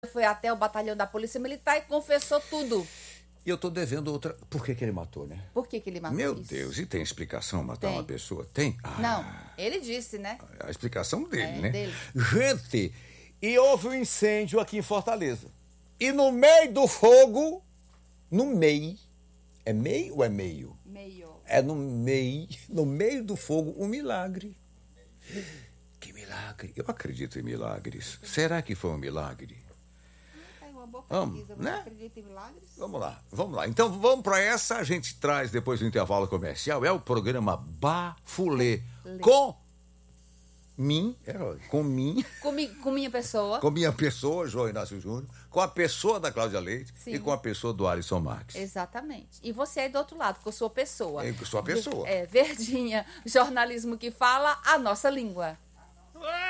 foi até o batalhão da Polícia Militar e confessou tudo. E eu tô devendo outra. Por que ele matou, né? Por que ele matou? Meu isso? Deus, e tem explicação matar Tem. uma pessoa? Tem? Não, ele disse, né? A explicação dele, né? Dele. Gente, e houve um incêndio aqui em Fortaleza. E no meio do fogo, no meio, é meio ou é meio? Meio. É no meio do fogo, um milagre. Que milagre. Eu acredito em milagres. Será que foi um milagre? Uma boa Vamos, pesquisa. né? Você acredita em milagres? Vamos lá. Então vamos para essa, a gente traz depois do intervalo comercial, é o programa Bafulê. Com minha pessoa, João Inácio Júnior, com a pessoa da Cláudia Leite. Sim. E com a pessoa do Alisson Marques. Exatamente. E você aí do outro lado, com a sua pessoa. Eu sou a pessoa. Verdinha, jornalismo que fala a nossa língua.